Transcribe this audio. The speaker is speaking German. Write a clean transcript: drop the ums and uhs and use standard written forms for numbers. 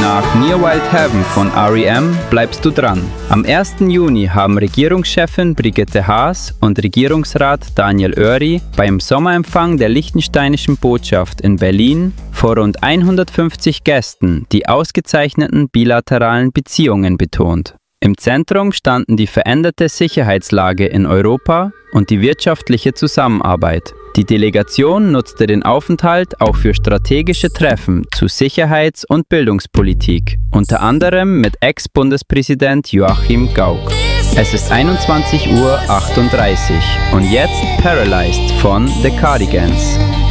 nach Near Wild Heaven von R.E.M. bleibst du dran. Am 1. Juni haben Regierungschefin Brigitte Haas und Regierungsrat Daniel Oeri beim Sommerempfang der liechtensteinischen Botschaft in Berlin vor rund 150 Gästen die ausgezeichneten bilateralen Beziehungen betont. Im Zentrum standen die veränderte Sicherheitslage in Europa und die wirtschaftliche Zusammenarbeit. Die Delegation nutzte den Aufenthalt auch für strategische Treffen zu Sicherheits- und Bildungspolitik, unter anderem mit Ex-Bundespräsident Joachim Gauck. Es ist 21:38 Uhr und jetzt Paralyzed von The Cardigans.